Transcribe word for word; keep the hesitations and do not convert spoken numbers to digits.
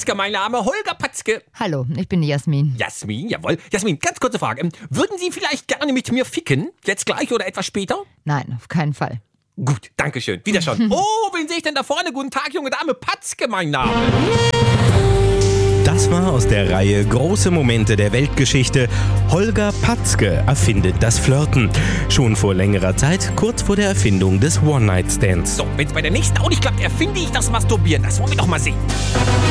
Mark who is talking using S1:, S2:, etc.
S1: Patzke, mein Name, Holger Patzke.
S2: Hallo, ich bin die Jasmin.
S1: Jasmin, jawohl. Jasmin, ganz kurze Frage. Ähm, Würden Sie vielleicht gerne mit mir ficken? Jetzt gleich oder etwas später?
S2: Nein, auf keinen Fall.
S1: Gut, danke schön. Wieder schon. Oh, wen sehe ich denn da vorne? Guten Tag, junge Dame. Patzke, mein Name.
S3: Das war aus der Reihe Große Momente der Weltgeschichte. Holger Patzke erfindet das Flirten. Schon vor längerer Zeit, kurz vor der Erfindung des One-Night-Stands.
S1: So, wenn es bei der nächsten auch nicht klappt, erfinde ich das Masturbieren. Das wollen wir doch mal sehen.